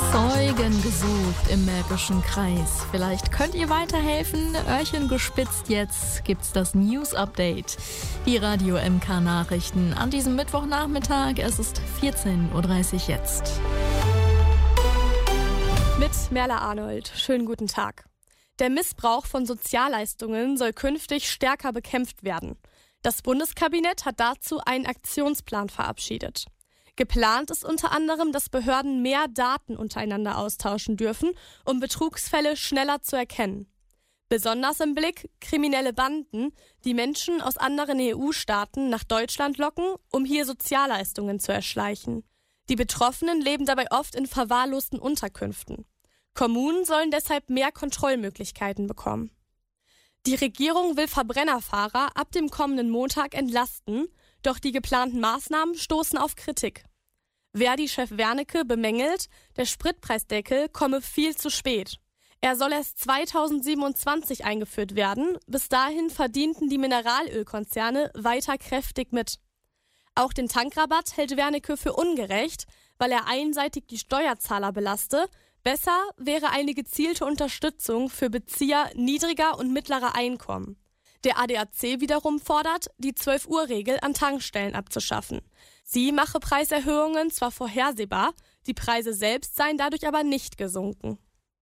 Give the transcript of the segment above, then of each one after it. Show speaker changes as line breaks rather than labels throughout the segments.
Zeugen gesucht im Märkischen Kreis. Vielleicht könnt ihr weiterhelfen. Öhrchen gespitzt, jetzt gibt's das News Update. Die Radio MK Nachrichten an diesem Mittwochnachmittag. Es ist 14.30 Uhr jetzt.
Mit Merla Arnold. Schönen guten Tag. Der Missbrauch von Sozialleistungen soll künftig stärker bekämpft werden. Das Bundeskabinett hat dazu einen Aktionsplan verabschiedet. Geplant ist unter anderem, dass Behörden mehr Daten untereinander austauschen dürfen, um Betrugsfälle schneller zu erkennen. Besonders im Blick kriminelle Banden, die Menschen aus anderen EU-Staaten nach Deutschland locken, um hier Sozialleistungen zu erschleichen. Die Betroffenen leben dabei oft in verwahrlosten Unterkünften. Kommunen sollen deshalb mehr Kontrollmöglichkeiten bekommen. Die Regierung will Verbrennerfahrer ab dem kommenden Montag entlasten, doch die geplanten Maßnahmen stoßen auf Kritik. Verdi-Chef Wernicke bemängelt, der Spritpreisdeckel komme viel zu spät. Er soll erst 2027 eingeführt werden. Bis dahin verdienten die Mineralölkonzerne weiter kräftig mit. Auch den Tankrabatt hält Wernicke für ungerecht, weil er einseitig die Steuerzahler belaste. Besser wäre eine gezielte Unterstützung für Bezieher niedriger und mittlerer Einkommen. Der ADAC wiederum fordert, die 12-Uhr-Regel an Tankstellen abzuschaffen. Sie mache Preiserhöhungen zwar vorhersehbar, die Preise selbst seien dadurch aber nicht gesunken.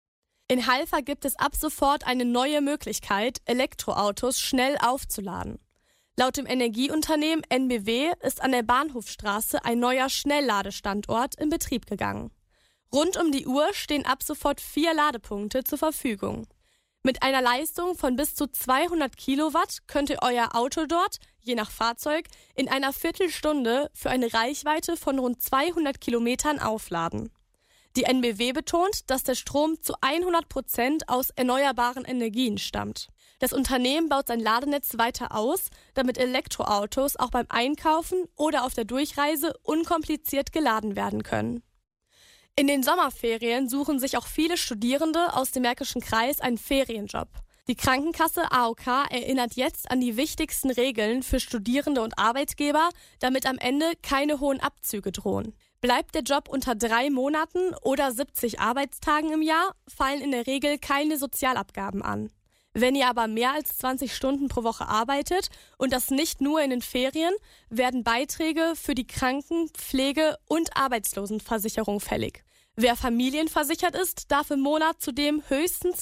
In Halver gibt es ab sofort eine neue Möglichkeit, Elektroautos schnell aufzuladen. Laut dem Energieunternehmen NBW ist an der Bahnhofstraße ein neuer Schnellladestandort in Betrieb gegangen. Rund um die Uhr stehen ab sofort 4 Ladepunkte zur Verfügung. Mit einer Leistung von bis zu 200 Kilowatt könnt ihr euer Auto dort, je nach Fahrzeug, in einer Viertelstunde für eine Reichweite von rund 200 Kilometern aufladen. Die NBW betont, dass der Strom zu 100% aus erneuerbaren Energien stammt. Das Unternehmen baut sein Ladenetz weiter aus, damit Elektroautos auch beim Einkaufen oder auf der Durchreise unkompliziert geladen werden können. In den Sommerferien suchen sich auch viele Studierende aus dem Märkischen Kreis einen Ferienjob. Die Krankenkasse AOK erinnert jetzt an die wichtigsten Regeln für Studierende und Arbeitgeber, damit am Ende keine hohen Abzüge drohen. Bleibt der Job unter 3 Monaten oder 70 Arbeitstagen im Jahr, fallen in der Regel keine Sozialabgaben an. Wenn ihr aber mehr als 20 Stunden pro Woche arbeitet und das nicht nur in den Ferien, werden Beiträge für die Kranken-, Pflege- und Arbeitslosenversicherung fällig. Wer familienversichert ist, darf im Monat zudem höchstens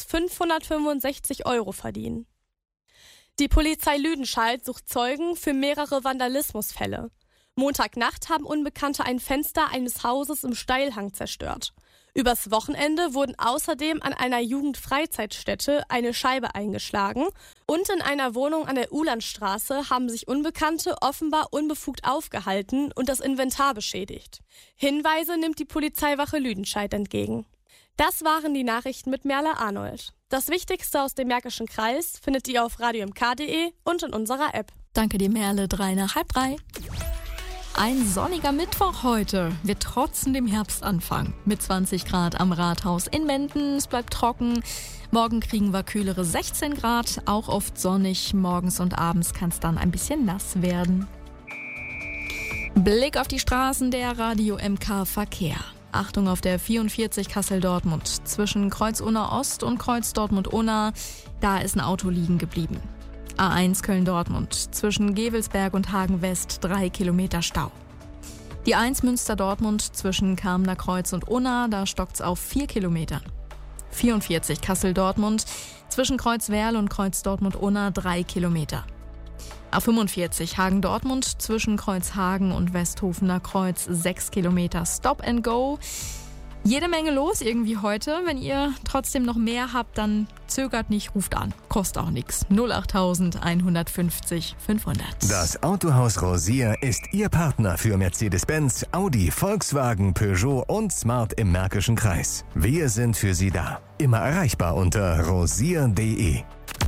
565 € verdienen. Die Polizei Lüdenscheid sucht Zeugen für mehrere Vandalismusfälle. Montagnacht haben Unbekannte ein Fenster eines Hauses im Steilhang zerstört. Übers Wochenende wurden außerdem an einer Jugendfreizeitstätte eine Scheibe eingeschlagen und in einer Wohnung an der Uhlandstraße haben sich Unbekannte offenbar unbefugt aufgehalten und das Inventar beschädigt. Hinweise nimmt die Polizeiwache Lüdenscheid entgegen. Das waren die Nachrichten mit Merla Arnold. Das Wichtigste aus dem Märkischen Kreis findet ihr auf radiomk.de und in unserer App.
Danke dir, Merle. 2:03. Ein sonniger Mittwoch heute wird trotzdem dem Herbst anfangen. Mit 20 Grad am Rathaus in Menden. Es bleibt trocken. Morgen kriegen wir kühlere 16 Grad. Auch oft sonnig. Morgens und abends kann es dann ein bisschen nass werden. Blick auf die Straßen der Radio MK Verkehr. Achtung auf der 44 Kassel-Dortmund. Zwischen Kreuz-Unna Ost und Kreuz-Dortmund-Unna. Da ist ein Auto liegen geblieben. A1 Köln-Dortmund. Zwischen Gevelsberg und Hagen-West 3 Kilometer Stau. Die 1 Münster-Dortmund zwischen Kamener Kreuz und Unna, da stockt's auf 4 Kilometern. 44 Kassel-Dortmund. Zwischen Kreuz-Werl und Kreuz-Dortmund-Unna 3 Kilometer. A45 Hagen-Dortmund zwischen Kreuzhagen und Westhofener Kreuz 6 Kilometer. Stop and go. Jede Menge los irgendwie heute. Wenn ihr trotzdem noch mehr habt, dann zögert nicht, ruft an. Kostet auch nichts. 08000 150 500.
Das Autohaus Rosier ist Ihr Partner für Mercedes-Benz, Audi, Volkswagen, Peugeot und Smart im Märkischen Kreis. Wir sind für Sie da. Immer erreichbar unter rosier.de.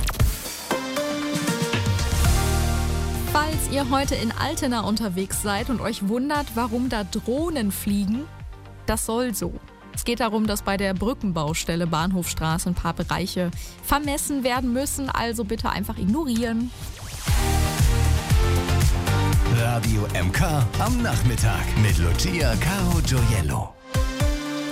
Falls ihr heute in Altena unterwegs seid und euch wundert, warum da Drohnen fliegen, das soll so. Es geht darum, dass bei der Brückenbaustelle Bahnhofstraße ein paar Bereiche vermessen werden müssen, also bitte einfach ignorieren.
Radio MK am Nachmittag mit Lucia Caro Gioiello.